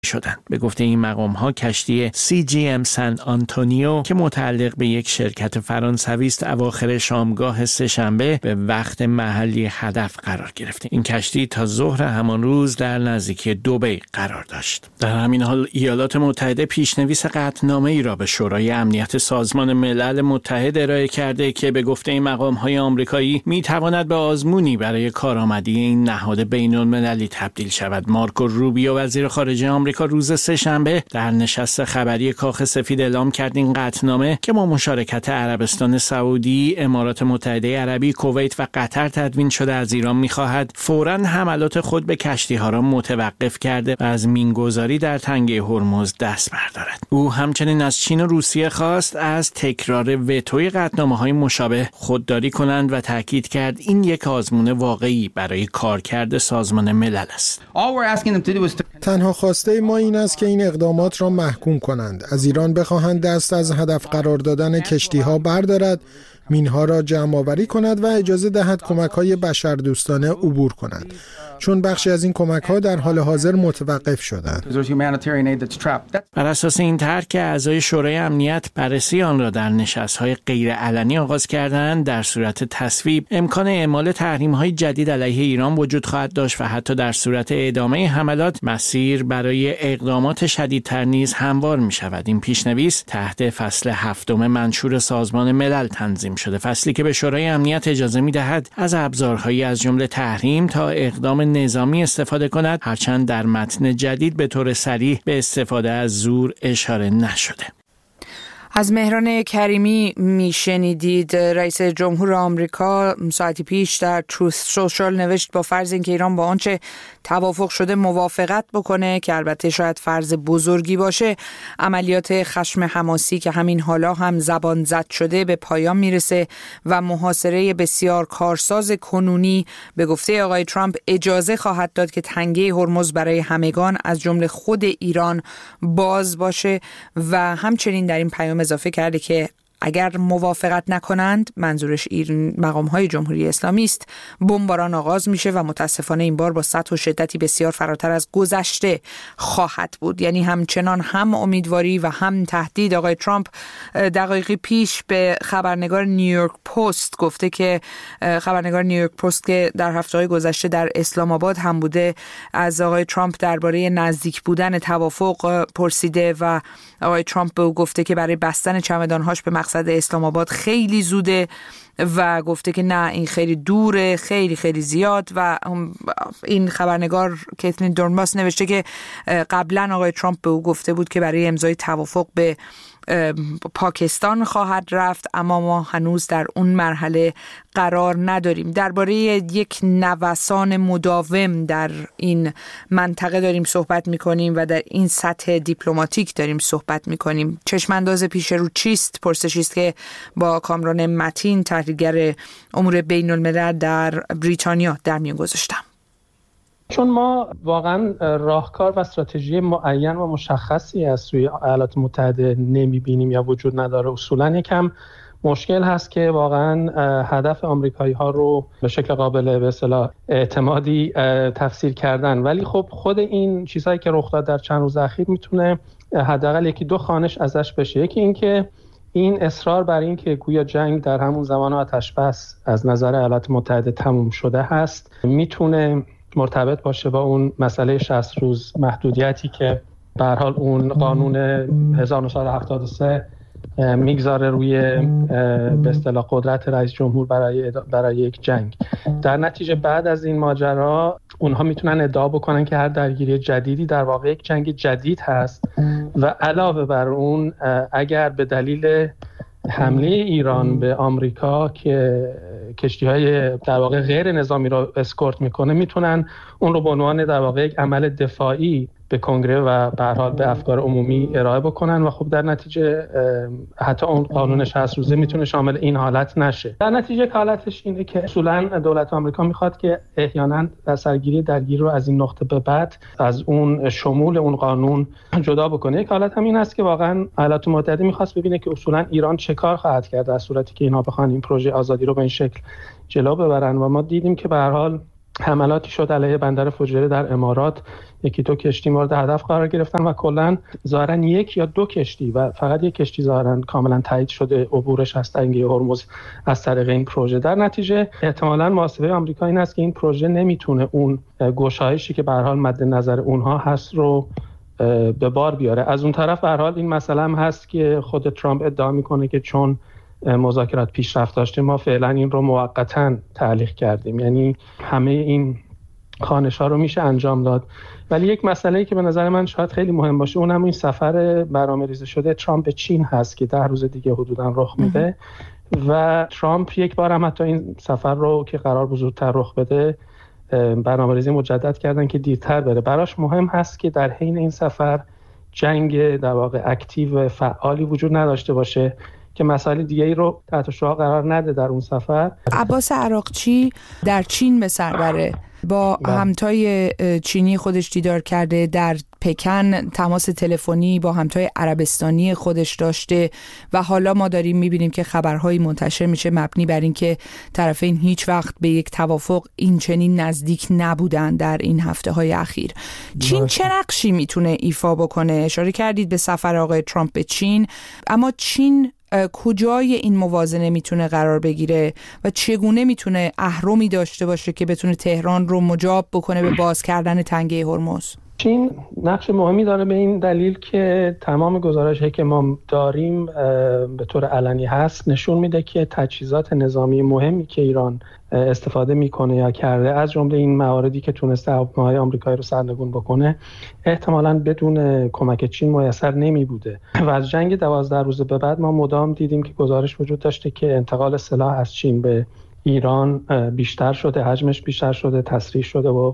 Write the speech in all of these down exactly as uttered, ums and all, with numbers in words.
شدند. به گفته این مقام‌ها کشتی سی جی ام سن آنتونیو که متعلق به یک شرکت فرانسوی است اواخر شامگاه سه‌شنبه به وقت محلی هدف قرار گرفت. این کشتی تا ظهر همان روز در نزدیکی دبی قرار داشت. در همین حال ایالات متحده پیشنویس قطعنامه‌ای را به شورای امنیت سازمان ملل متحد ارائه کرده که به گفته این مقام‌های آمریکایی می‌تواند به آزمونی برای کارآمدی این نهاد بین‌المللی تبدیل شود. مارکو روبیو وزیر خارجه آمریکا روز سه‌شنبه در نشست خبری کاخ سفید اعلام کرد این قطعنامه که با مشارکت عربستان سعودی، امارات متحده عربی، کویت و قطر تدوین شده از ایران می‌خواهد فوراً حملات خود به کشتی‌ها را متوقف کرده و از مینگذاری در تنگه هرمز دست بردارد. او همچنین از چین و روسیه خواست از تکرار وتوی قطعنامه‌های مشابه خودداری کنند و تاکید کرد این یک آزمون واقعی برای کارکرد سازمان ملل است. تنها خواسته ما این است که این اقدامات را محکوم کنند. از ایران بخواهند دست از هدف قرار دادن کشتی‌ها بردارد، مینها را جمع آوری کند و اجازه دهد کمک‌های بشردوستانه عبور کنند، چون بخشی از این کمک‌ها در حال حاضر متوقف شدند. بر اساس این طرح که اعضای شورای امنیت بررسی آن را در نشست‌های غیرعلنی آغاز کردند، در صورت تصویب امکان اعمال تحریم‌های جدید علیه ایران وجود خواهد داشت و حتی در صورت ادامه حملات مسیر برای اقدامات شدیدتر نیز هموار می‌شود. این پیشنویس تحت فصل هفتم منشور سازمان ملل تنظیم شده، فصلی که به شورای امنیت اجازه می‌دهد از ابزارهایی از جمله تحریم تا اقدام نظامی استفاده کند، هرچند در متن جدید به طور صریح به استفاده از زور اشاره نشده. از مهران کریمی میشنیدید. رئیس جمهور آمریکا ساعتی پیش در تروث سوشال نوشت با فرض اینکه ایران با آنچه توافق شده موافقت بکنه، که البته شاید فرض بزرگی باشه، عملیات خشم حماسی که همین حالا هم زبان زد شده به پایان میرسه و محاصره بسیار کارساز کنونی به گفته آقای ترامپ اجازه خواهد داد که تنگه هرمز برای همگان از جمله خود ایران باز باشه و همچنین در این پیام اضافه کرده که اگر موافقت نکنند، منظورش این مقام‌های جمهوری اسلامی است، بمباران آغاز میشه و متاسفانه این بار با سطح و شدتی بسیار فراتر از گذشته خواهد بود. یعنی همچنان هم امیدواری و هم تهدید. آقای ترامپ دقایقی پیش به خبرنگار نیویورک پست گفته که خبرنگار نیویورک پست که در هفته‌های گذشته در اسلام آباد هم بوده، از آقای ترامپ درباره نزدیک بودن توافق پرسیده و آقای ترامپ به او گفته که برای بستن چمدان‌هاش به مقصد اسلام آباد خیلی زوده و گفته که نه، این خیلی دوره، خیلی خیلی زیاد. و این خبرنگار کیتلین دورنباس نوشته که قبلا آقای ترامپ به او گفته بود که برای امضای توافق به پاکستان خواهد رفت، اما ما هنوز در اون مرحله قرار نداریم. درباره یک نوسان مداوم در این منطقه داریم صحبت میکنیم و در این سطح دیپلماتیک داریم صحبت میکنیم. چشمانداز پیش رو چیست؟ پرسشی است که با کامران متین، تحلیلگر امور بین الملل در بریتانیا، در میان گذاشتم. چون ما واقعا راهکار و استراتژی معین و مشخصی از سوی ایالات متحده نمیبینیم یا وجود نداره. اصولا یکم مشکل هست که واقعا هدف آمریکایی ها رو به شکل قابل به اصطلاح اعتمادی تفسیر کردن، ولی خب خود این چیزهایی که رخ داد در چند روز اخیر میتونه حداقل یکی دو خانش ازش بشه. یکی این که این اصرار بر این که گویا جنگ در همون زمان آتش بس از نظر ایالات متحده تموم شده هست میتونه مرتبط باشه با اون مسئله شصت روز محدودیتی که به هر حال اون قانون هزار و نهصد و هفتاد و سه میگذاره روی به اصطلاح قدرت رئیس جمهور برای برای یک جنگ. در نتیجه بعد از این ماجرا اونها میتونن ادعا بکنن که هر درگیری جدیدی در واقع یک جنگ جدید هست و علاوه بر اون اگر به دلیل حمله ایران به آمریکا که کشتی‌های در واقع غیر نظامی را اسکورت میکنه، میتونن اون رو به عنوان در واقع یک عمل دفاعی به کنگره و به هر حال به افکار عمومی ارائه بکنن و خب در نتیجه حتی اون قانون شصت روزه میتونه شامل این حالت نشه. در نتیجه حالتش اینه که اصولا دولت آمریکا میخواد که احیانا سرگیری درگیری رو از این نقطه به بعد از اون شمول اون قانون جدا بکنه. یک حالت هم این است که واقعا ایالات متحده میخواست ببینه که اصولا ایران چه کار خواهد کرد در صورتی که اینها بخوان این پروژه آزادی رو به این شکل جلو ببرن و ما دیدیم که به هر حال حملاتی شد علیه بندر فوجیره در امارات، یکی دو کشتی مورد هدف قرار گرفتن و کلا ظاهرا یک یا دو کشتی و فقط یک کشتی ظاهرا کاملا تایید شده عبورش از تنگه هرمز از طریق این پروژه. در نتیجه احتمالاً محاسبه آمریکا این است که این پروژه نمیتونه اون گشایشی که به هر حال مد نظر اونها هست رو به بار بیاره. از اون طرف به هر حال این مسئله هم هست که خود ترامپ ادعا میکنه که چون مذاکرات پیشرفت داشته ما فعلا این رو موقتاً تعلیق کردیم، یعنی همه این خوانش‌ها رو میشه انجام داد. ولی یک مسئله‌ای که به نظر من شاید خیلی مهم باشه اونم این سفر برنامه‌ریزی شده ترامپ به چین هست که ده روز دیگه حدوداً رخ میده و ترامپ یک بار هم حتی این سفر رو که قرار بود زودتر رخ بده برنامه‌ریزی مجدد کردن که دیرتر بره. براش مهم هست که در حین این سفر جنگ در واقع اکتیو و فعالی وجود نداشته باشه که مسائل دیگه‌ای رو تحت شعاع قرار نده در اون سفر. عباس عراقچی در چین به سر بره، با همتای چینی خودش دیدار کرده، در پکن تماس تلفنی با همتای عربستانی خودش داشته و حالا ما داریم میبینیم که خبرهایی منتشر میشه مبنی بر این که طرفین هیچ وقت به یک توافق این چنین نزدیک نبودن در این هفته های اخیر. چین چه نقشی میتونه ایفا بکنه؟ اشاره کردید به سفر آقای ترامپ به چین، اما چین کجای این موازنه میتونه قرار بگیره و چگونه میتونه اهرمی داشته باشه که بتونه تهران رو مجاب بکنه به باز کردن تنگه هرمز؟ چین نقش مهمی داره به این دلیل که تمام گزارش‌هایی که ما داریم به طور علنی هست نشون میده که تجهیزات نظامی مهمی که ایران استفاده میکنه یا کرده، از جمله این مواردی که تونسته هواپیماهای آمریکایی رو سرنگون بکنه، احتمالاً بدون کمک چین میسر نمی بوده. و از جنگ دوازده روز به بعد ما مدام دیدیم که گزارش وجود داشته که انتقال سلاح از چین به ایران بیشتر شده، حجمش بیشتر شده، تسریع شده و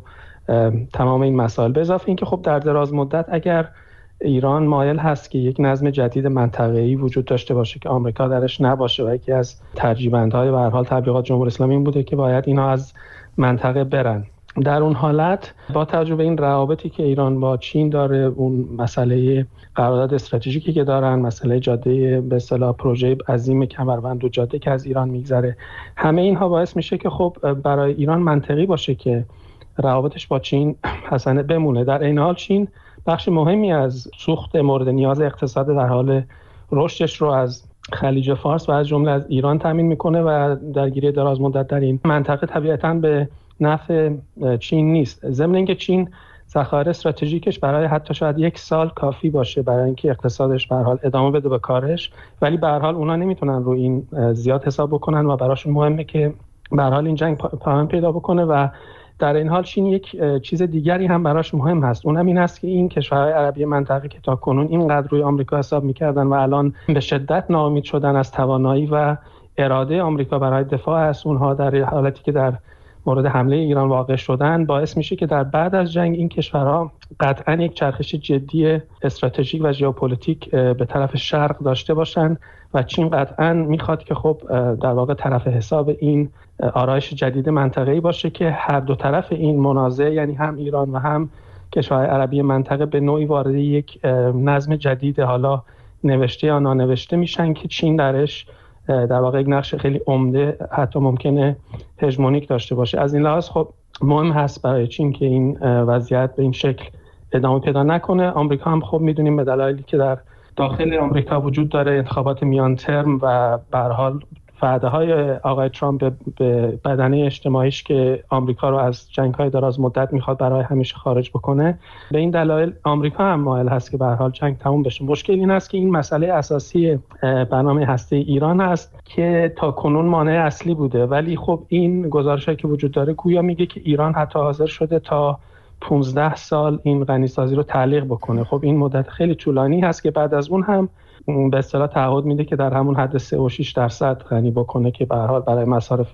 تمام این مسائل. به اضافه اینکه خب در دراز مدت اگر ایران مایل هست که یک نظم جدید منطقه‌ای وجود داشته باشه که آمریکا درش نباشه و یکی از ترجیح‌بندهای به هر حال تبلیغات جمهوری اسلامی این بوده که باید اینا از منطقه برن، در اون حالت با توجه به این روابطی که ایران با چین داره، اون مسئله قرارداد استراتژیکی که دارن، مسئله جاده به اصطلاح پروژه عظیم کمربند و جاده که از ایران میگذره، همه اینها باعث میشه که خب برای ایران منطقی باشه که روابطش با چین حسنه بمونه. در این حال چین بخش مهمی از سوخت مورد نیاز اقتصاد در حال رشدش رو از خلیج فارس و از جمله از ایران تامین میکنه و درگیری دراز مدت در این منطقه طبیعتاً به نفع چین نیست. ضمن اینکه چین ذخایر استراتژیکش برای حتی شاید یک سال کافی باشه برای اینکه اقتصادش به هر حال ادامه بده به کارش، ولی به هر حال اونا نمیتونن رو این زیاد حساب بکنن و براشون مهمه که به هر حال این جنگ پایان پیدا بکنه. و در این حال چین یک چیز دیگری هم براش مهم هست، اونم این است که این کشورهای عربی منطقه که تا کنون اینقدر روی آمریکا حساب میکردن و الان به شدت ناامید شدن از توانایی و اراده آمریکا برای دفاع از اونها در حالتی که در مورد حمله ایران واقع شدن، باعث میشه که در بعد از جنگ این کشورها قطعاً یک چرخش جدی استراتژیک و ژئوپلیتیک به طرف شرق داشته باشن و چین قطعاً میخواد که خب در واقع طرف حساب این آرایش جدید منطقه‌ای باشه که هر دو طرف این منازعه، یعنی هم ایران و هم کشورهای عربی منطقه، به نوعی وارد یک نظم جدید حالا نوشته یا نانوشته میشن که چین درش در واقع یک نقش خیلی عمده، حتی ممکنه هژمونیک داشته باشه. از این لحاظ خب مهم هست برای چین که این وضعیت به این شکل ادامه پیدا نکنه. آمریکا هم خب میدونیم به دلایلی که در داخل آمریکا وجود داره، انتخابات میان ترم و به هر حال وعده های آقای ترامپ به بدنه اجتماعیش که آمریکا رو از جنگ‌های دراز مدت میخواد برای همیشه خارج بکنه، به این دلایل آمریکا هم مایل هست که به هر حال جنگ تموم بشه. مشکل این است که این مسئله اساسی برنامه هسته‌ای ایران است که تا کنون مانع اصلی بوده، ولی خب این گزارشایی که وجود داره گویا میگه که ایران حتی حاضر شده تا پانزده سال این غنیسازی رو تعلیق بکنه. خب این مدت خیلی طولانی هست که بعد از اون هم به اصطلاح تعهد میده که در همون حد سه و شش درصد غنی بکنه که به هر حال برای مصارف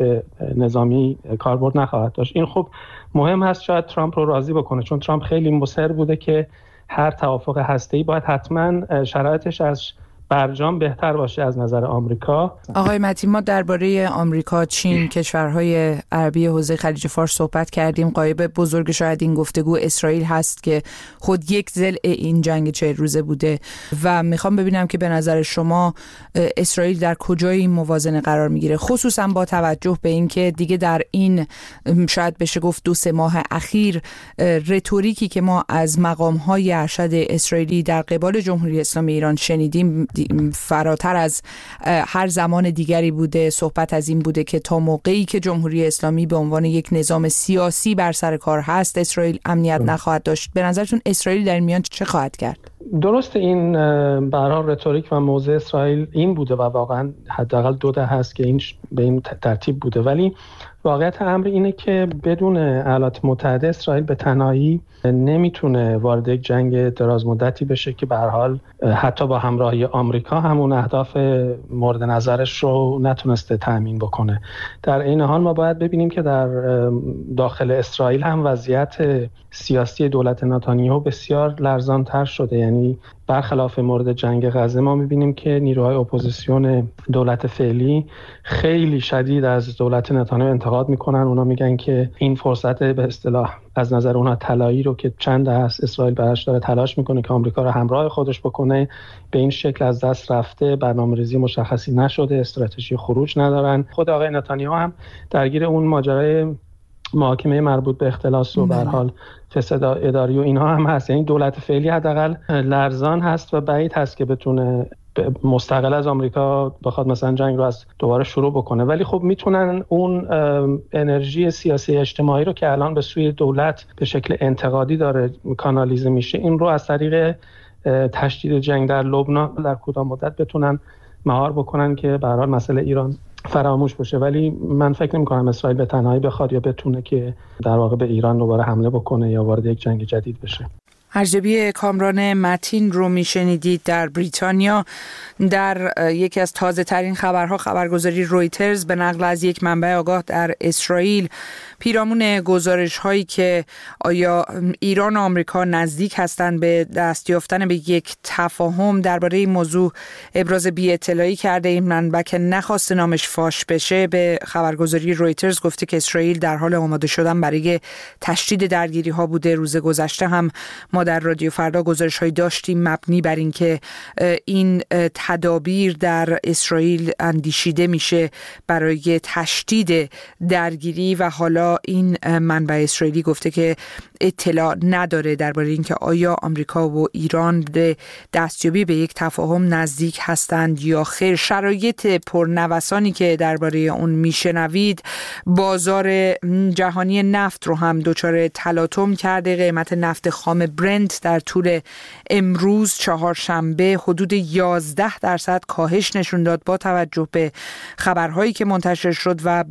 نظامی کاربرد نخواهد داشت. این خب مهم هست شاید ترامپ رو راضی بکنه، چون ترامپ خیلی مصر بوده که هر توافق هسته‌ای باید حتما شرایطش از برجام بهتر باشه از نظر آمریکا. آقای متین، ما درباره آمریکا، چین، کشورهای عربی حوزه خلیج فارس صحبت کردیم. غایب بزرگ شاید این گفتگو اسرائیل هست که خود یک ضلع این جنگ چهل روزه بوده و میخوام ببینم که به نظر شما اسرائیل در کجای این موازنه قرار میگیره، خصوصا با توجه به اینکه دیگه در این شاید بشه گفت دو سه ماه اخیر رتوریکی که ما از مقام‌های ارشد اسرائیلی در قبال جمهوری اسلامی ایران شنیدیم فراتر از هر زمان دیگری بوده. صحبت از این بوده که تا موقعی که جمهوری اسلامی به عنوان یک نظام سیاسی بر سر کار هست، اسرائیل امنیت نخواهد داشت. به نظرتون اسرائیل در این میان چه خواهد کرد؟ درست، این به هر حال رتوریک و موضع اسرائیل این بوده و واقعا حداقل دو دهه هست که این به این ترتیب بوده، ولی واقعیت امر اینه که بدون ایالات متحده اسرائیل به تنهایی نمیتونه وارد یک جنگ دراز مدتی بشه که به هر حال حتی با همراهی آمریکا همون اهداف مورد نظرش رو نتونسته تامین بکنه. در این حال ما باید ببینیم که در داخل اسرائیل هم وضعیت سیاسی دولت نتانیاهو بسیار لرزان‌تر شده. یعنی برخلاف مورد جنگ غزه ما می‌بینیم که نیروهای اپوزیسیون دولت فعلی خیلی شدید از دولت نتانیاهو انتقاد میکنن. اونا میگن که این فرصت به اصطلاح از نظر اونها طلایی رو که چند هست اسرائیل براش داره تلاش میکنه که آمریکا رو همراه خودش بکنه، به این شکل از دست رفته. برنامه‌ریزی مشخصی نشده، استراتژی خروج ندارن. خود آقای نتانیاهو هم درگیر اون ماجرای محاکمه مربوط به اختلاس و به هر حال فساد اداری و اینها هم هست. یعنی دولت فعلی حداقل لرزان هست و بعید هست که بتونه مستقل از آمریکا بخواد مثلا جنگ رو از دوباره شروع بکنه. ولی خب میتونن اون انرژی سیاسی اجتماعی رو که الان به سوی دولت به شکل انتقادی داره کانالیزه میشه، این رو از طریق تشدید جنگ در لبنان در کوتاه مدت بتونن مهار بکنن که به هر حال مسئله ایران فراموش بشه. ولی من فکر نمی‌کنم اسرائیل به تنهایی بخواد یا بتونه که در واقع به ایران دوباره حمله بکنه یا وارد یک جنگ جدید بشه. ارجبی کامران متین رو میشنیدید در بریتانیا. در یکی از تازه ترین خبرها، خبرگزاری رویترز به نقل از یک منبع آگاه در اسرائیل پیرامون گزارش هایی که آیا ایران و آمریکا نزدیک هستند به دست یافتن به یک تفاهم درباره این موضوع ابراز بی‌اطلاعی کرده. این منبع که نخواسته نامش فاش بشه به خبرگزاری رویترز گفته که اسرائیل در حال آماده شدن برای تشدید درگیری ها بوده. روز گذشته هم ما در رادیو فردا گزارش هایی داشتیم مبنی بر این که این تدابیر در اسرائیل اندیشیده میشه برای تشدید درگیری و حالا این منبع اسرائیلی گفته که اطلاع نداره درباره اینکه آیا آمریکا و ایران به دستیابی به یک تفاهم نزدیک هستند یا خیر. شرایط پرنوسانی که درباره اون میشنوید بازار جهانی نفت رو هم دچار تلاطم کرده. قیمت نفت خام برنت در طول امروز چهارشنبه حدود یازده درصد کاهش نشون داد با توجه به خبرهایی که منتشر شد و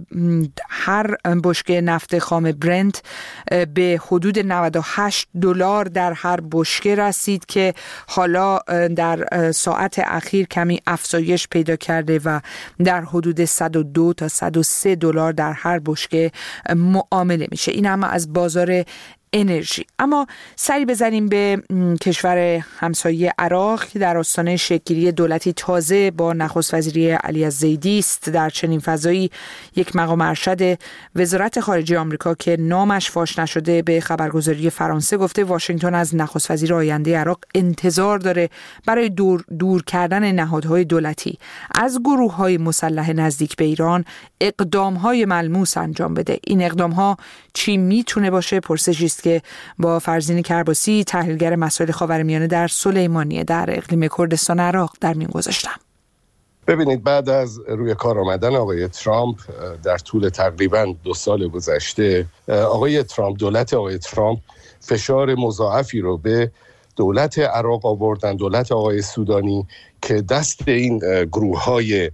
هر بشکه نفت خام برنت به حدود نود و هشت دلار در هر بشکه رسید که حالا در ساعت اخیر کمی افزایش پیدا کرده و در حدود صد و دو تا صد و سه دلار در هر بشکه معامله میشه. این هم از بازار انرژی. اما سری بزنیم به کشور همسایه عراق که در آستانه شکل‌گیری دولتی تازه با نخست وزیری علی الزیدی است. در چنین فضایی یک مقام ارشد وزارت خارجه آمریکا که نامش فاش نشده به خبرگزاری فرانسه گفته واشنگتن از نخست وزیر آینده عراق انتظار داره برای دور, دور کردن نهادهای دولتی از گروه‌های مسلح نزدیک به ایران اقدام‌های ملموس انجام بده. این اقدام‌ها چی میتونه باشه؟ پرسشی است که با فرزین کرباسی تحلیلگر مسائل خاورمیانه در سلیمانیه در اقلیم کردستان عراق در میون گذاشتم. ببینید، بعد از روی کار آمدن آقای ترامپ در طول تقریباً دو سال گذشته، آقای ترامپ دولت آقای ترامپ فشار مضاعفی رو به دولت عراق آوردن، دولت آقای سودانی که دست این گروه‌های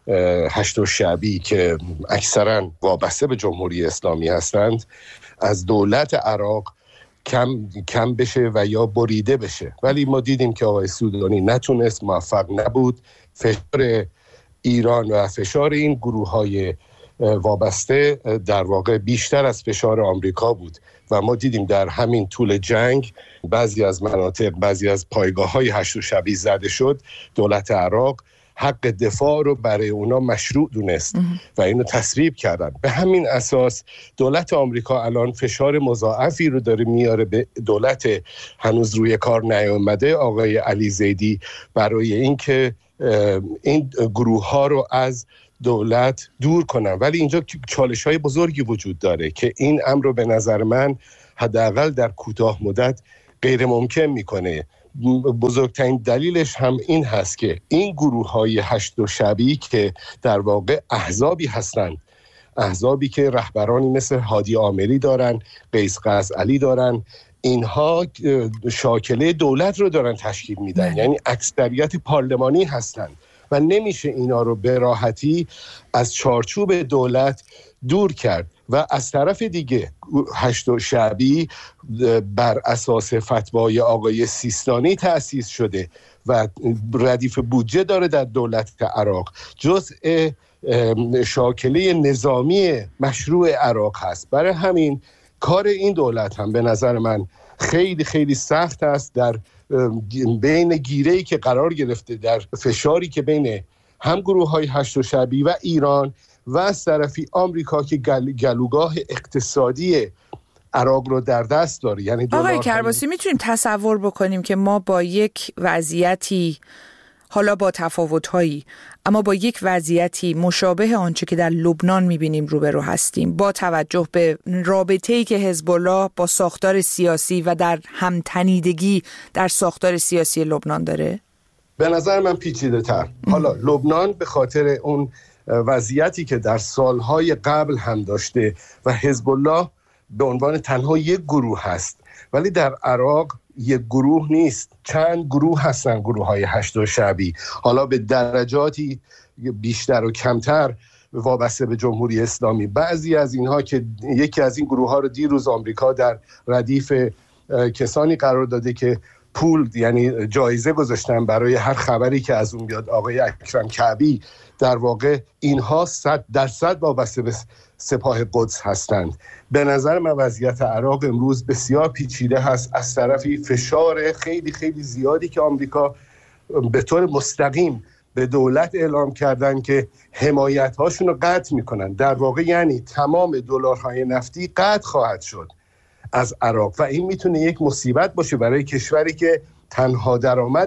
هشت شعبی که اکثراً وابسته به جمهوری اسلامی هستند از دولت عراق کم کم بشه و یا بریده بشه. ولی ما دیدیم که آقای سودانی نتونست، موفق نبود. فشار ایران و فشار این گروه‌های وابسته در واقع بیشتر از فشار آمریکا بود و ما دیدیم در همین طول جنگ بعضی از مناطق، بعضی از پایگاه‌های هشت شبی زده شد. دولت عراق حق دفاع رو برای اونا مشروع دونست و اینو تصویب کردن. به همین اساس دولت آمریکا الان فشار مضاعفی رو داره میاره به دولت هنوز روی کار نیامده آقای علی زیدی برای اینکه این گروه ها رو از دولت دور کنن. ولی اینجا چالش های بزرگی وجود داره که این امر رو به نظر من حداقل در کوتاه مدت غیر ممکن میکنه. بزرگترین دلیلش هم این هست که این گروه های هشت و شبی که در واقع احزابی هستند، احزابی که رهبرانی مثل هادی آمری دارن، قیس قزعلی دارن، اینها شاکله دولت رو دارن تشکیل میدن، یعنی اکثریت پارلمانی هستند و نمیشه اینا رو به راحتی از چارچوب دولت دور کرد. و از طرف دیگه هشت و شعبی بر اساس فتوای آقای سیستانی تأسیس شده و ردیف بودجه داره در دولت عراق، جزء شاکله نظامی مشروع عراق هست. برای همین کار این دولت هم به نظر من خیلی خیلی سخت است در بین گیره‌ای که قرار گرفته، در فشاری که بین هم گروه‌های هشت و شعبی و ایران و از طرفی آمریکا که گل، گلوگاه اقتصادی عراق رو در دست داره. یعنی آقای کرباسی میتونیم تصور بکنیم که ما با یک وضعیتی، حالا با تفاوت‌هایی، اما با یک وضعیتی مشابه آنچه که در لبنان می‌بینیم روبرو هستیم، با توجه به رابطه‌ای که حزب الله با ساختار سیاسی و در همتنیدگی در ساختار سیاسی لبنان داره؟ به نظر من پیچیده‌تر. حالا لبنان به خاطر اون وضعیتی که در سالهای قبل هم داشته و حزب الله به عنوان تنها یک گروه هست، ولی در عراق یک گروه نیست، چند گروه هستن، گروه های هشت و شعبی، حالا به درجاتی بیشتر و کمتر وابسته به جمهوری اسلامی. بعضی از اینها که یکی از این گروه ها رو دیروز آمریکا در ردیف کسانی قرار داده که پول یعنی جایزه گذاشتن برای هر خبری که از اون بیاد، آقای اکرم کعبی، در واقع اینها صد درصد وابسته به سپاه قدس هستند. به نظر من وضعیت عراق امروز بسیار پیچیده هست. از طرفی فشار خیلی خیلی زیادی که آمریکا به طور مستقیم به دولت اعلام کردن که حمایت هاشون رو قطع میکنن، در واقع یعنی تمام دلارهای نفتی قطع خواهد شد از عراق و این میتونه یک مصیبت باشه برای کشوری که تنها درآمد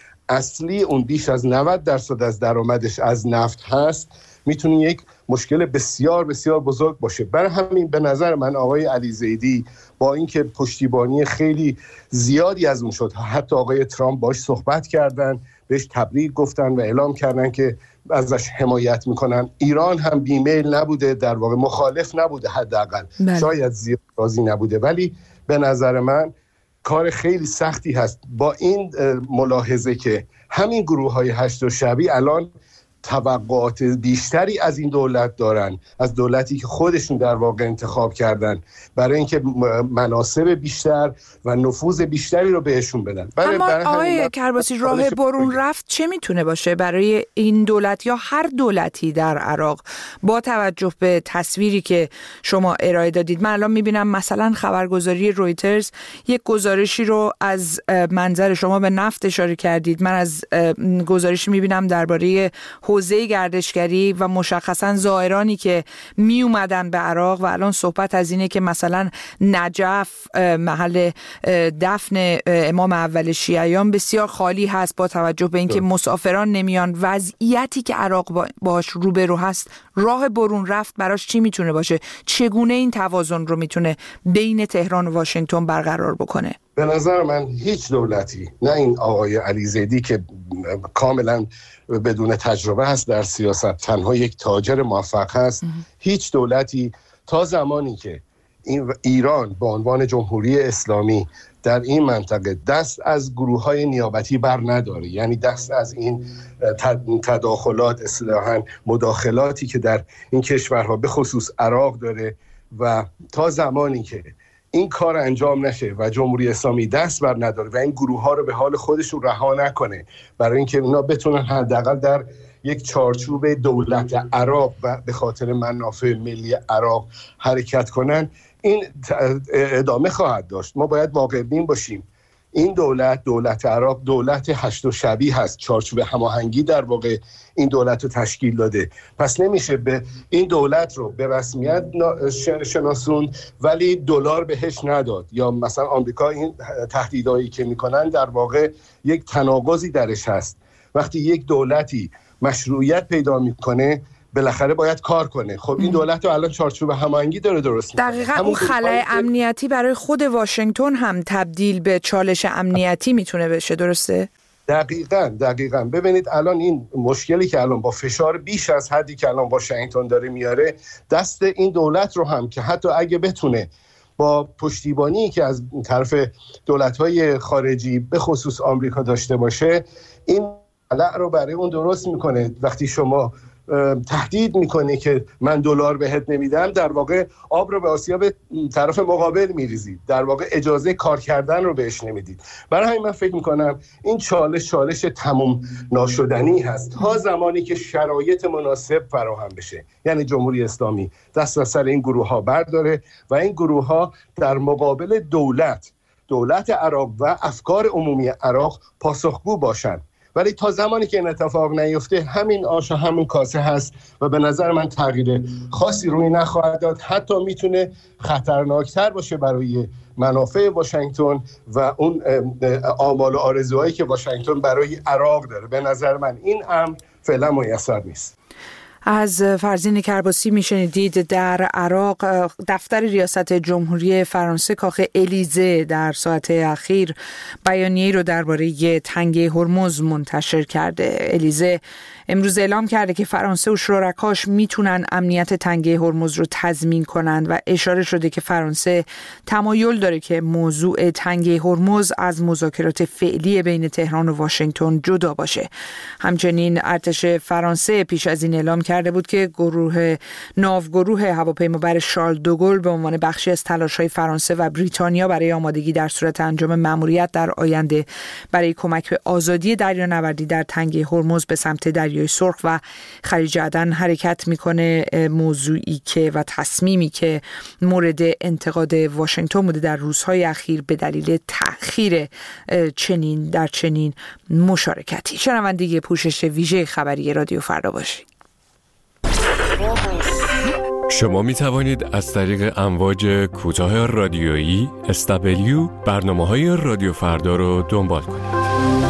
اصلی اون بیش از نود درصد از درآمدش از نفت هست، میتونه یک مشکل بسیار بسیار بزرگ باشه. برای همین به نظر من آقای علی زیدی با اینکه پشتیبانی خیلی زیادی از اون شد، حتی آقای ترامپ باش صحبت کردن، بهش تبریک گفتن و اعلام کردن که ازش حمایت میکنن. ایران هم بیمیل نبوده، در واقع مخالف نبوده، حداقل شاید زیاد راضی نبوده، ولی به نظر من کار خیلی سختی هست با این ملاحظه که همین گروه های هشت و شعبی الان توقعات بیشتری از این دولت دارن، از دولتی که خودشون در واقع انتخاب کردن، برای اینکه مناصب بیشتر و نفوذ بیشتری رو بهشون بدن. برای اما آقای کرباسی راه برون رفت چه میتونه باشه برای این دولت یا هر دولتی در عراق با توجه به تصویری که شما ارائه دادید؟ من الان میبینم مثلا خبرگزاری رویترز یک گزارشی رو از منظر شما به نفت اشاره کردید، من از گزارشی میبینم درباره حوزه گردشگری و مشخصا زائرانی که می اومدن به عراق و الان صحبت از اینه که مثلا نجف محل دفن امام اول شیعیان بسیار خالی هست با توجه به اینکه مسافران نمیان. وضعیتی که عراق باهاش روبرو هست، راه برون رفت براش چی میتونه باشه؟ چگونه این توازن رو میتونه بین تهران و واشنگتن برقرار بکنه؟ به نظر من هیچ دولتی، نه این آقای علی زیدی که کاملا بدون تجربه هست در سیاست، تنها یک تاجر موفق هست، هیچ دولتی تا زمانی که این ایران به عنوان جمهوری اسلامی در این منطقه دست از گروه‌های نیابتی بر نداره، یعنی دست از این تداخلات، اصطلاحاً مداخلاتی که در این کشورها به خصوص عراق داره، و تا زمانی که این کار انجام نشه و جمهوری اسلامی دست بر نداره و این گروه ها رو به حال خودشون رها نکنه برای اینکه اونا بتونن حداقل در یک چارچوب دولت عراق و به خاطر منافع ملی عراق حرکت کنن، این ادامه خواهد داشت. ما باید واقع بین باشیم. این دولت، دولت عراق، دولت هشت و شبیه هست، چارچوب هماهنگی در واقع این دولت رو تشکیل داده. پس نمیشه به این دولت رو به رسمیت شناسوند ولی دلار بهش نداد، یا مثلا آمریکا این تهدیدایی که میکنن در واقع یک تناقضی درش هست. وقتی یک دولتی مشروعیت پیدا میکنه بالاخره باید کار کنه. خب این دولت رو الان چارچوب هماهنگی داره درست میکنه. دقیقاً اون خلأ امنیتی برای خود واشنگتن هم تبدیل به چالش امنیتی میتونه بشه، درسته؟ دقیقاً دقیقاً ببینید الان این مشکلی که الان با فشار بیش از حدی که الان واشنگتن داره میاره دست این دولت رو هم که حتی اگه بتونه با پشتیبانی که از طرف دولت‌های خارجی به خصوص آمریکا داشته باشه، این خلأ رو برای اون درست میکنه. وقتی شما تهدید میکنه که من دلار بهت نمیدم، در واقع آب رو به آسیاب طرف مقابل میریزید، در واقع اجازه کار کردن رو بهش نمیدید. برای همین من فکر میکنم این چالش چالش تموم ناشدنی هست تا زمانی که شرایط مناسب فراهم بشه، یعنی جمهوری اسلامی دست از سر این گروه ها برداره و این گروه ها در مقابل دولت دولت عراق و افکار عمومی عراق پاسخگو باشن. ولی تا زمانی که این اتفاق نیفته همین آش و همین کاسه هست و به نظر من تغییر خاصی روی نخواهد داد. حتی میتونه خطرناکتر باشه برای منافع واشنگتن و اون آمال و آرزوهایی که واشنگتن برای عراق داره. به نظر من این امر فعلا میسر نیست. از فرزین کرباسی میشنیدید. در عراق دفتر ریاست جمهوری فرانسه کاخ الیزه در ساعت اخیر بیانیه‌ای رو درباره تنگه هرمز منتشر کرده. الیزه امروز اعلام کرده که فرانسه و شرکاش میتونن امنیت تنگه هرمز رو تضمین کنند و اشاره شده که فرانسه تمایل داره که موضوع تنگه هرمز از مذاکرات فعلی بین تهران و واشنگتن جدا باشه. همچنین ارتش فرانسه پیش از این اعلام کرده بود که گروه ناوگروه هواپیمابر شارل دوگل به عنوان بخشی از تلاش‌های فرانسه و بریتانیا برای آمادگی در صورت انجام مأموریت در آینده برای کمک به آزادی دریانوردی در تنگه هرمز به سمت دریای سرخ و خلیج عدن حرکت میکنه. موضوعی که و تصمیمی که مورد انتقاد واشنگتن بوده در روزهای اخیر به دلیل تأخیر چنین در چنین مشارکتی. شنونده پوشش ویژه خبری رادیو فردا باشید. شما می توانید از طریق امواج کوتاه رادیویی اس دبلیو برنامه‌های رادیو فردا رو دنبال کنید.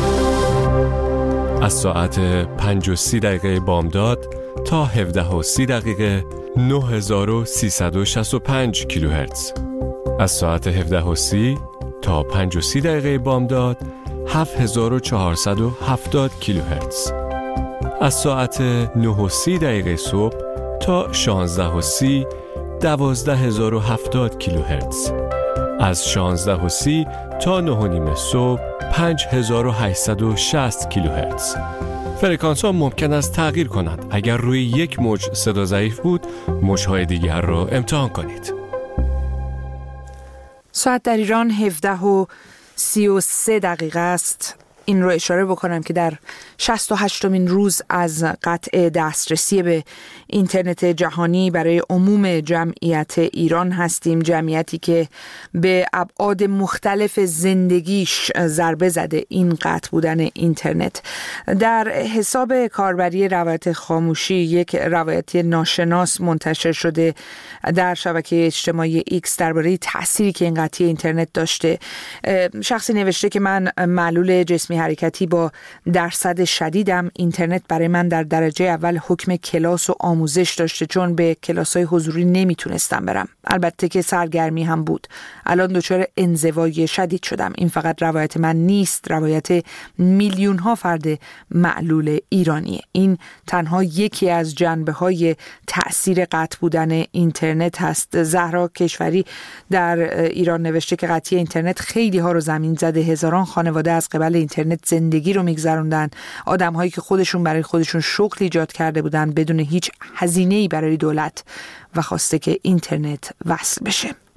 از ساعت پنج و سی دقیقه بامداد تا هفده و سی دقیقه نه هزار و سیصد و شصت و پنج کیلوهرتز. از ساعت هفده و سی تا پنج و سی دقیقه بامداد هفت هزار و چهارصد و هفتاد کیلوهرتز. از ساعت نه و سی دقیقه صبح تا شانزده و سی دوازده هزار و هفتاد کیلوهرتز. از شانزده و سی تا نه و نیم صبح پنج هزار و هشتصد و شصت کیلوهرتز. فرکانس ها ممکن است تغییر کنند. اگر روی یک موج صدا ضعیف بود، موج‌های دیگر را امتحان کنید. ساعت در ایران هفده و سی و سه دقیقه است. این رو اشاره بکنم که در شصت و هشتمین روز از قطع دسترسی به اینترنت جهانی برای عموم جمعیت ایران هستیم. جمعیتی که به ابعاد مختلف زندگیش ضربه زده این قطع بودن اینترنت. در حساب کاربری روایت خاموشی یک روایت ناشناس منتشر شده در شبکه اجتماعی ایکس درباره تأثیری که این قطعی اینترنت داشته. شخصی نوشته که من معلول جسمی حرکتی با درصد شدیدم، اینترنت برای من در درجه اول حکم کلاس و آموزش داشته چون به کلاس‌های حضوری نمیتونستم برم. البته که سرگرمی هم بود. الان دچار انزوای شدید شدم. این فقط روایت من نیست، روایت میلیون ها فرد معلول ایرانیه. این تنها یکی از جنبه‌های تأثیر قطع بودن اینترنت هست. زهرا کشوری در ایران نوشته که قطعی اینترنت خیلی ها رو زمین زده. هزاران خانواده از قبل اینترنت زندگی رو میگذروندن. آدم‌هایی که خودشون برای خودشون شغل ایجاد کرده بودن بدون هیچ هزینه‌ای برای دولت و خواسته که اینترنت وصل بشه.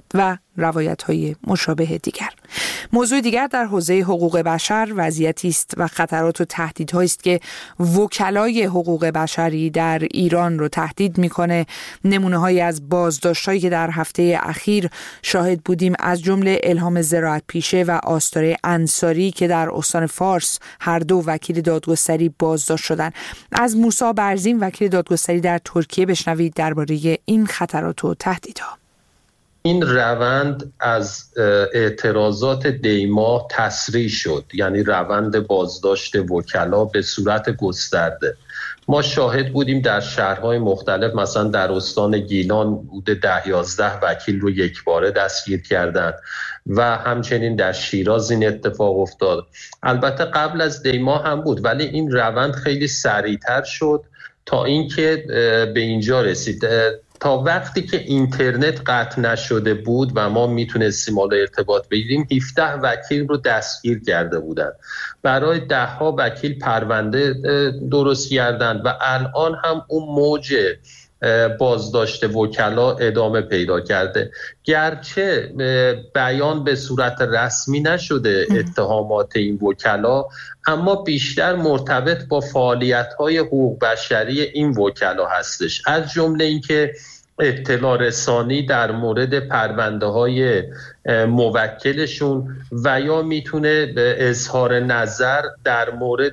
و روایت‌های مشابه دیگر. موضوع دیگر در حوزه حقوق بشر وضعیتی است و خطرات و تهدیدهایی است که وکلای حقوق بشری در ایران رو تهدید میکنه. نمونه‌هایی از بازداشت‌هایی که در هفته اخیر شاهد بودیم از جمله الهام زراعت پیشه و آستاره انصاری که در استان فارس هر دو وکیل دادگستری بازداشت شدند. از موسی برزین وکیل دادگستری در ترکیه بشنوید درباره این خطرات و تهدیدها. این روند از اعتراضات دیما تسریع شد، یعنی روند بازداشت وکلا به صورت گسترده. ما شاهد بودیم در شهرهای مختلف، مثلا در استان گیلان بوده ده یازده وکیل رو یک باره دستگیر کردند و همچنین در شیراز این اتفاق افتاد. البته قبل از دیما هم بود ولی این روند خیلی سریعتر شد تا اینکه به اینجا رسید. تا وقتی که اینترنت قطع نشده بود و ما میتونستیم حالا ارتباط بگیریم، هفده وکیل رو دستگیر کرده بودند. برای ده ها وکیل پرونده درست کردند و الان هم اون موج بازداشت وکلا ادامه پیدا کرده. گرچه بیان به صورت رسمی نشده اتهامات این وکلا، اما بیشتر مرتبط با فعالیت‌های حقوق بشری این وکلا هستش، از جمله اینکه اطلاع رسانی در مورد پرونده‌های موکلشون و یا میتونه به اظهار نظر در مورد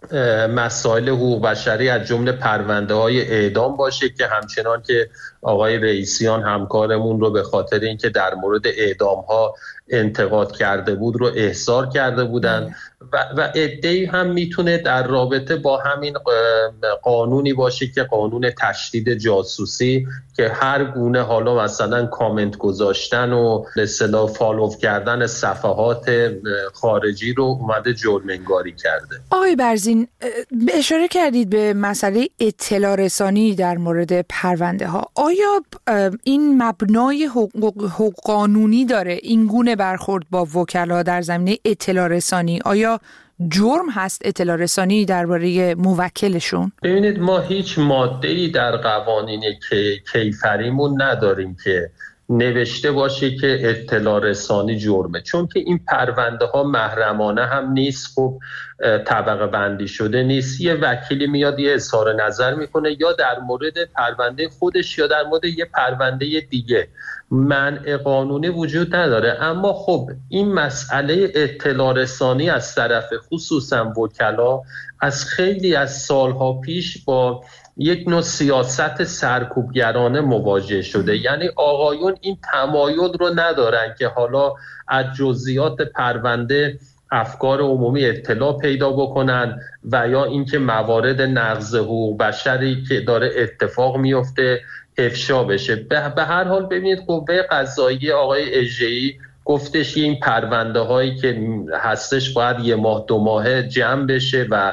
مسائل حقوق بشری از جمله پرونده‌های اعدام باشه که همچنان که آقای رئیسیان همکارمون رو به خاطر اینکه در مورد اعدام‌ها انتقاد کرده بود رو احضار کرده بودن و, و عده‌ای هم میتونه در رابطه با همین قانونی باشه که قانون تشدید جاسوسی که هر گونه حالا مثلا کامنت گذاشتن و به اصطلاح فالو کردن صفحات خارجی رو اومده جرم انگاری کرده. آقای برزین اشاره کردید به مسئله اطلاع رسانی در مورد پرونده ها. آیا این مبنای حقوق, حقوق قانونی داره این گونه برخورد با وکلا در زمینه اطلاع رسانی؟ آیا جرم هست اطلاع رسانی درباره موکلشون؟ ببینید ما هیچ ماده‌ای در قوانین کیفریمون نداریم که نوشته باشه که اطلاع رسانی جرمه، چون که این پرونده ها محرمانه هم نیست، خب طبقه بندی شده نیست. یه وکیلی میاد یه اظهار نظر میکنه یا در مورد پرونده خودش یا در مورد یه پرونده دیگه، منع قانونی وجود نداره. اما خب این مسئله اطلاع رسانی از طرف خصوصا وکلا از خیلی از سالها پیش با یک نوع سیاست سرکوبگرانه مواجه شده، یعنی آقایون این تمایل رو ندارن که حالا از جزئیات پرونده افکار عمومی اطلاع پیدا بکنن و یا اینکه موارد نقض حقوق بشری که داره اتفاق میفته افشا بشه. به هر حال ببینید قوه قضاییه آقای اژه‌ای گفتش این پرونده هایی که هستش باید یه ماه دو ماه جمع بشه و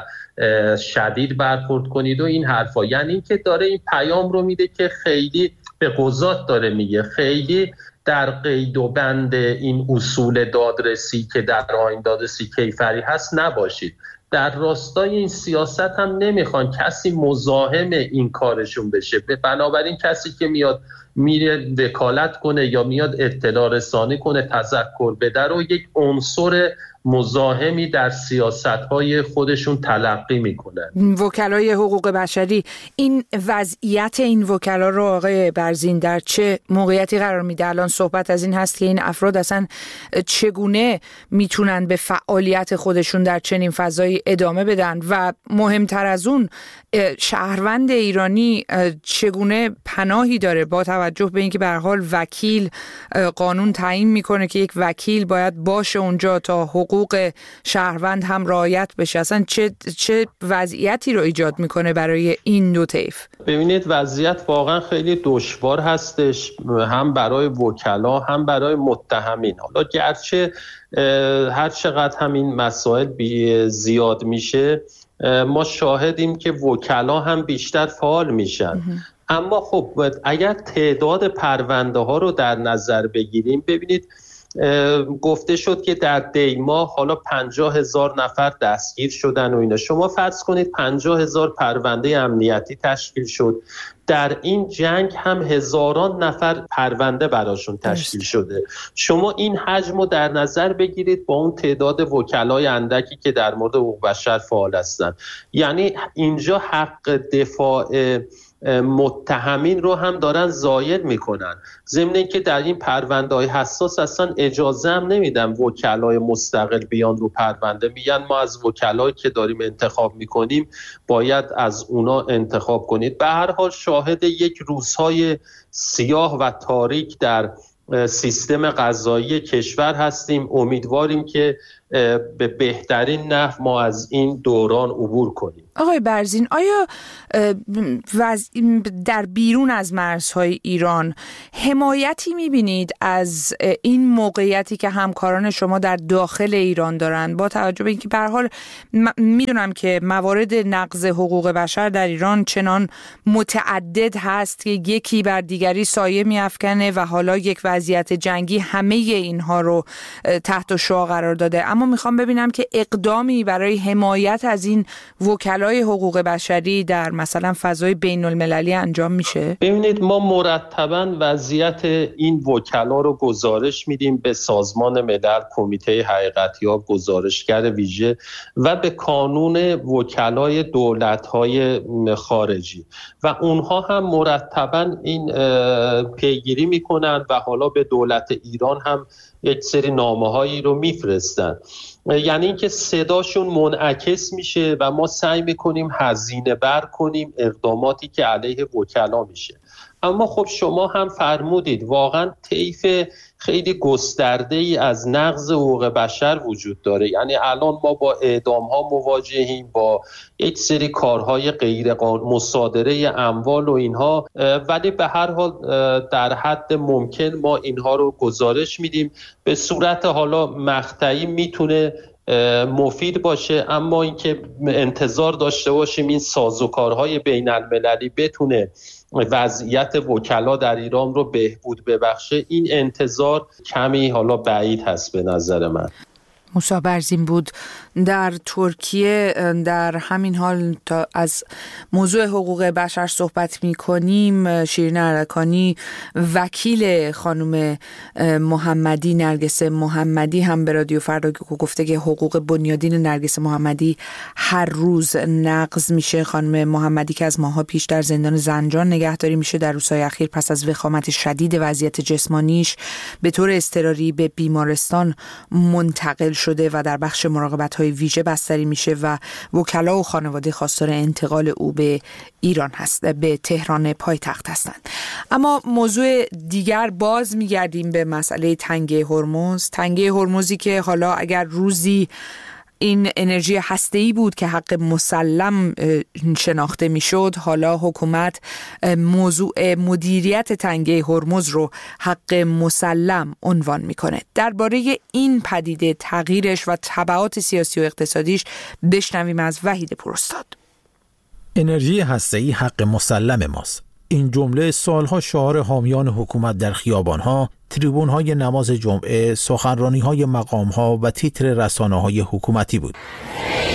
شدید برخورد کنید و این حرفا، یعنی این که داره این پیام رو میده که خیلی به قضات داره میگه خیلی در قید و بند این اصول دادرسی که در آیین دادرسی کیفری هست نباشید. در راستای این سیاست هم نمیخوان کسی مزاحم این کارشون بشه، بنابراین کسی که میاد میره وکالت کنه یا میاد اطلاع رسانی کنه تذکر بده رو یک عنصر مزاحمی در سیاست‌های خودشون تلقی میکنن. وکلای حقوق بشری این وضعیت این وکلا رو آقای برزین در چه موقعیتی قرار میده؟ الان صحبت از این هست که این افراد اصلا چگونه میتونن به فعالیت خودشون در چنین فضایی ادامه بدن و مهمتر از اون شهروند ایرانی چگونه پناهی داره با توجه به اینکه به هر حال وکیل قانون تعیین میکنه که یک وکیل باید باشه اونجا تا حقوق شهروند هم رعایت بشه. اصلا چه چه وضعیتی رو ایجاد میکنه برای این دو طیف؟ ببینید وضعیت واقعا خیلی دشوار هستش، هم برای وکلا هم برای متهمین. حالا گرچه هر چقدر همین مسائل زیاد میشه ما شاهدیم که وکلا هم بیشتر فعال میشن. اما خب اگر تعداد پرونده ها رو در نظر بگیریم ببینید گفته شد که در دیما حالا پنجاه هزار نفر دستگیر شدن و اینا. شما فرض کنید پنجاه هزار پرونده امنیتی تشکیل شد، در این جنگ هم هزاران نفر پرونده براشون تشکیل شده. شما این حجم رو در نظر بگیرید با اون تعداد وکلای اندکی که در مورد حقوق بشر فعال هستن. یعنی اینجا حق دفاع متهمین رو هم دارن زایل میکنن، ضمن اینکه در این پرونده های حساس اصلا اجازه هم نمیدن وکلای مستقل بیان رو پرونده. میگن ما از وکلایی که داریم انتخاب میکنیم باید از اونا انتخاب کنید. به هر حال شاهد یک روزهای سیاه و تاریک در سیستم قضایی کشور هستیم. امیدواریم که به بهترین نحو ما از این دوران عبور کنیم. آقای برزین، آیا در بیرون از مرزهای ایران حمایتی می‌بینید از این موقعیتی که همکاران شما در داخل ایران دارند، با توجه به اینکه به هر حال میدونم که موارد نقض حقوق بشر در ایران چنان متعدد هست که یکی بر دیگری سایه می‌افکنه و حالا یک وضعیت جنگی همه اینها رو تحت شعاع قرار داده، اما میخوام ببینم که اقدامی برای حمایت از این وکلای حقوق بشری در مثلا فضای بین المللی انجام میشه؟ ببینید ما مرتباً وضعیت این وکلا رو گزارش میدیم به سازمان ملل، کمیته حقیقتیاب، گزارشگر ویژه و به کانون وکلای دولت‌های خارجی و اونها هم مرتباً این پیگیری میکنن و حالا به دولت ایران هم یک سری نامه‌هایی رو میفرستن. یعنی اینکه صداشون منعکس میشه و ما سعی میکنیم هزینه بر کنیم اقداماتی که علیه وکلا میشه. اما خب شما هم فرمودید واقعا طیف خیلی گسترده ای از نقض حقوق بشر وجود داره. یعنی الان ما با اعدام ها مواجهیم، با یک سری کارهای غیر قانونی، مصادره اموال و اینها، ولی به هر حال در حد ممکن ما اینها رو گزارش میدیم. به صورت حالا مقطعی میتونه مفید باشه، اما اینکه انتظار داشته باشیم این سازوکارهای بین المللی بتونه وضعیت وکلا در ایران رو بهبود ببخشه، این انتظار کمی حالا بعید هست به نظر من. موسی برزین بود در ترکیه. در همین حال تا از موضوع حقوق بشر صحبت می کنیم، شیرین ارکانی وکیل خانم محمدی، نرگس محمدی، هم به رادیو فردا گفته که حقوق بنیادین نرگس محمدی هر روز نقض میشه. خانم محمدی که از ماها پیش در زندان زنجان نگهداری میشه، در روزهای اخیر پس از وخامت شدید وضعیت جسمانیش به طور اضطراری به بیمارستان منتقل شده و در بخش مراقبت‌های ویژه بستری میشه و وکلا و خانواده خواستار انتقال او به ایران هست، به تهران پایتخت هستند. اما موضوع دیگر، باز میگردیم به مسئله تنگه هرمز. تنگه هرمزی که حالا اگر روزی این انرژی هسته‌ای بود که حق مسلم شناخته میشد، حالا حکومت موضوع مدیریت تنگه هرمز رو حق مسلم عنوان میکنه. درباره این پدیده، تغییرش و تبعات سیاسی و اقتصادیش بشنویم از وحید پوراستاد. انرژی هسته‌ای حق مسلم ماست. این جمله سالها شعار حامیان حکومت در خیابانها، تریبون‌های نماز جمعه، سخنرانی‌های مقام‌ها و تیتر رسانه‌های حکومتی بود.